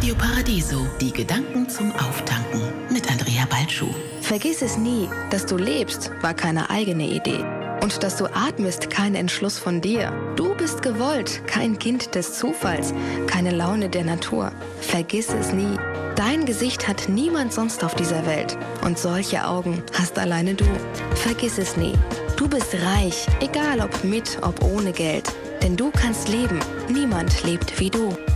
Radio Paradiso, die Gedanken zum Auftanken mit Andrea Balschuh. Vergiss es nie, dass du lebst, war keine eigene Idee. Und dass du atmest, kein Entschluss von dir. Du bist gewollt, kein Kind des Zufalls, keine Laune der Natur. Vergiss es nie. Dein Gesicht hat niemand sonst auf dieser Welt. Und solche Augen hast alleine du. Vergiss es nie. Du bist reich, egal ob mit, ob ohne Geld. Denn du kannst leben. Niemand lebt wie du.